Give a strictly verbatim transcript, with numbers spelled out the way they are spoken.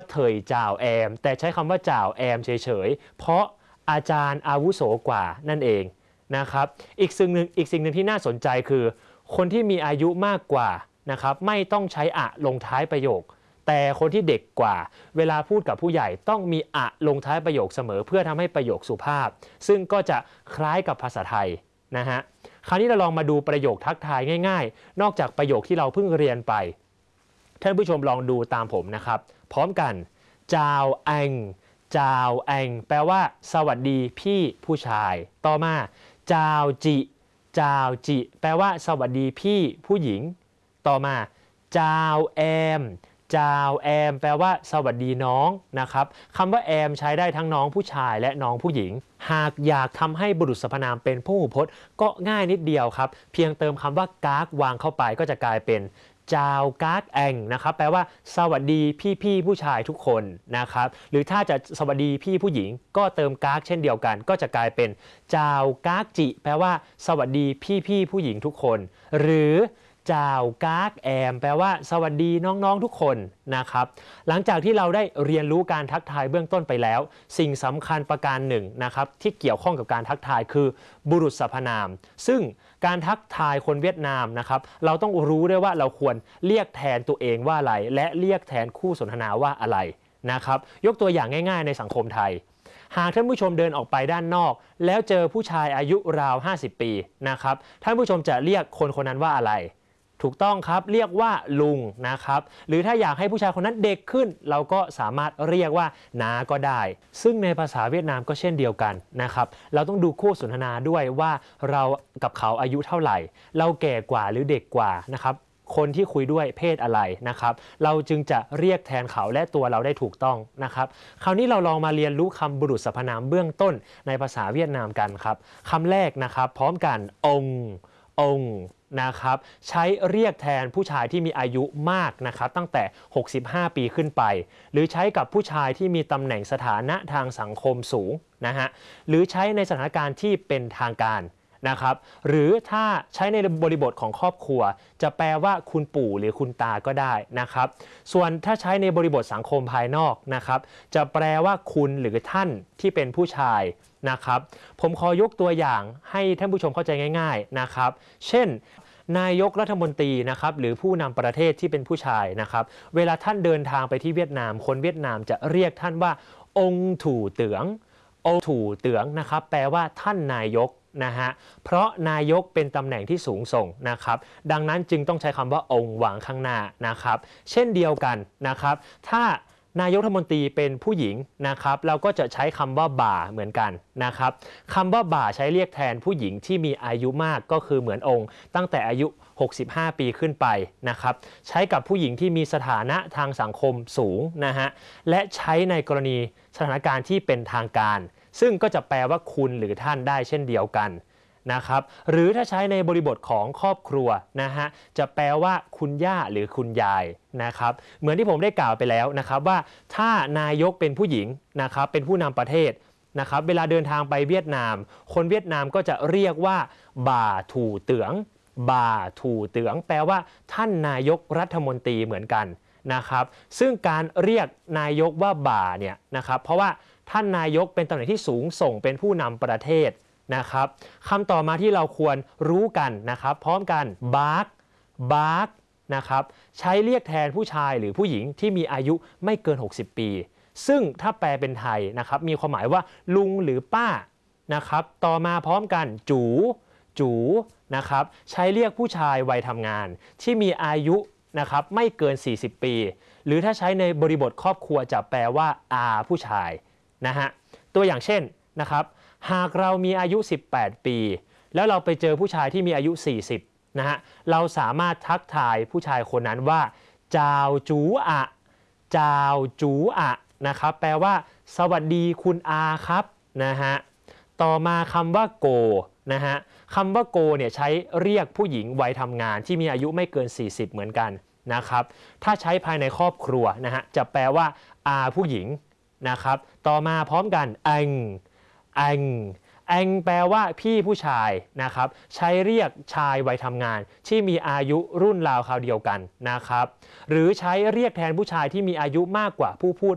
เถยจ่าวแอมแต่ใช้คำว่าจ่าวแอมเฉยๆเพราะอาจารย์อาวุโสกว่านั่นเองนะครับอีกสิ่งหนึ่งอีกสิ่งหนึ่งที่น่าสนใจคือคนที่มีอายุมากกว่านะครับไม่ต้องใช้อะลงท้ายประโยคแต่คนที่เด็กกว่าเวลาพูดกับผู้ใหญ่ต้องมีอะลงท้ายประโยคเสมอเพื่อทำให้ประโยคสุภาพซึ่งก็จะคล้ายกับภาษาไทยนะฮะคราวนี้เราลองมาดูประโยคทักทายง่ายๆนอกจากประโยคที่เราเพิ่งเรียนไปท่านผู้ชมลองดูตามผมนะครับพร้อมกันจาวแองจาวแองแปลว่าสวัสดีพี่ผู้ชายต่อมาจาวจิจาวจิแปลว่าสวัสดีพี่ผู้หญิงต่อมาจาวแอมจาวแอมแปลว่าสวัสดีน้องนะครับคำว่าแอมใช้ได้ทั้งน้องผู้ชายและน้องผู้หญิงหากอยากทำให้บุรุษสรรพนามเป็นพหูพจน์ก็ง่ายนิดเดียวครับเพียงเติมคำว่ากากวางเข้าไปก็จะกลายเป็นจาวกากแองนะครับแปลว่าสวัสดีพี่พี่ผู้ชายทุกคนนะครับหรือถ้าจะสวัสดีพี่ผู้หญิงก็เติมกากเช่นเดียวกันก็จะกลายเป็นจาวกากจิแปลว่าสวัสดีพี่พี่ผู้หญิงทุกคนหรือจาวกากแอมแปลว่าสวัสดีน้องๆทุกคนนะครับหลังจากที่เราได้เรียนรู้การทักทายเบื้องต้นไปแล้วสิ่งสำคัญประการหนึ่งนะครับที่เกี่ยวข้องกับการทักทายคือบุรุษสรรพนามซึ่งการทักทายคนเวียดนามนะครับเราต้องรู้ด้วยว่าเราควรเรียกแทนตัวเองว่าอะไรและเรียกแทนคู่สนทนาว่าอะไรนะครับยกตัวอย่างง่ายๆในสังคมไทยหากท่านผู้ชมเดินออกไปด้านนอกแล้วเจอผู้ชายอายุราวห้าสิบปีนะครับท่านผู้ชมจะเรียกคนคนนั้นว่าอะไรถูกต้องครับเรียกว่าลุงนะครับหรือถ้าอยากให้ผู้ชายคนนั้นเด็กขึ้นเราก็สามารถเรียกว่าน้าก็ได้ซึ่งในภาษาเวียดนามก็เช่นเดียวกันนะครับเราต้องดูคู่สนทนาด้วยว่าเรากับเขาอายุเท่าไหร่เราแก่กว่าหรือเด็กกว่านะครับคนที่คุยด้วยเพศอะไรนะครับเราจึงจะเรียกแทนเขาและตัวเราได้ถูกต้องนะครับคราวนี้เราลองมาเรียนรู้คำบุรุษสรรพนามเบื้องต้นในภาษาเวียดนามกันครับคำแรกนะครับพร้อมกันองค์องค์นะครับใช้เรียกแทนผู้ชายที่มีอายุมากนะครับตั้งแต่หกสิบห้าปีขึ้นไปหรือใช้กับผู้ชายที่มีตำแหน่งสถานะทางสังคมสูงนะฮะหรือใช้ในสถานการณ์ที่เป็นทางการนะครับหรือถ้าใช้ในบริบทของครอบครัวจะแปลว่าคุณปู่หรือคุณตาก็ได้นะครับส่วนถ้าใช้ในบริบทสังคมภายนอกนะครับจะแปลว่าคุณหรือท่านที่เป็นผู้ชายนะครับผมขอยกตัวอย่างให้ท่านผู้ชมเข้าใจง่ายๆนะครับเช่นนายกรัฐมนตรีนะครับหรือผู้นำประเทศที่เป็นผู้ชายนะครับเวลาท่านเดินทางไปที่เวียดนามคนเวียดนามจะเรียกท่านว่าองค์ถูเตืององค์ถูเตืองนะครับแปลว่าท่านนายกนะฮะเพราะนายกเป็นตำแหน่งที่สูงส่งนะครับดังนั้นจึงต้องใช้คำว่าองค์วางข้างหน้านะครับเช่นเดียวกันนะครับถ้านายกรัฐมนตรีเป็นผู้หญิงนะครับเราก็จะใช้คำว่าบ่าเหมือนกันนะครับคำว่าบ่าใช้เรียกแทนผู้หญิงที่มีอายุมากก็คือเหมือนองค์ตั้งแต่อายุหกสิบห้าปีขึ้นไปนะครับใช้กับผู้หญิงที่มีสถานะทางสังคมสูงนะฮะและใช้ในกรณีสถานการณ์ที่เป็นทางการซึ่งก็จะแปลว่าคุณหรือท่านได้เช่นเดียวกันนะครับหรือถ้าใช้ในบริบทของครอบครัวนะฮะจะแปลว่าคุณย่าหรือคุณยายนะครับเหมือนที่ผมได้กล่าวไปแล้วนะครับว่าถ้านายกเป็นผู้หญิงนะครับเป็นผู้นำประเทศนะครับเวลาเดินทางไปเวียดนามคนเวียดนามก็จะเรียกว่าบ่าถูเตืองบ่าถูเตืองแปลว่าท่านนายกรัฐมนตรีเหมือนกันนะครับซึ่งการเรียกนายกว่าบ่าเนี่ยนะครับเพราะว่าท่านนายกเป็นตำแหน่งที่สูงส่งเป็นผู้นำประเทศนะครับคำต่อมาที่เราควรรู้กันนะครับพร้อมกันบาร์กบาร์กนะครับใช้เรียกแทนผู้ชายหรือผู้หญิงที่มีอายุไม่เกินหกสิบปีซึ่งถ้าแปลเป็นไทยนะครับมีความหมายว่าลุงหรือป้านะครับต่อมาพร้อมกันจูจูนะครับใช้เรียกผู้ชายวัยทำงานที่มีอายุนะครับไม่เกินสี่สิบปีหรือถ้าใช้ในบริบทครอบครัวจะแปลว่าอาผู้ชายนะฮะตัวอย่างเช่นนะครับหากเรามีอายุสิบแปดปีแล้วเราไปเจอผู้ชายที่มีอายุสี่สิบนะฮะเราสามารถทักทายผู้ชายคนนั้นว่าจาวจูอะจาวจูอะนะครับแปลว่าสวัสดีคุณอาครับนะฮะต่อมาคำว่าโกนะฮะคำว่าโกเนี่ยใช้เรียกผู้หญิงวัยทำงานที่มีอายุไม่เกินสี่สิบเหมือนกันนะครับถ้าใช้ภายในครอบครัวนะฮะจะแปลว่าอาผู้หญิงนะครับต่อมาพร้อมกันแองแองแองแปลว่าพี่ผู้ชายนะครับใช้เรียกชายวัยทำงานที่มีอายุรุ่นราวคราวเดียวกันนะครับหรือใช้เรียกแทนผู้ชายที่มีอายุมากกว่าผู้พูด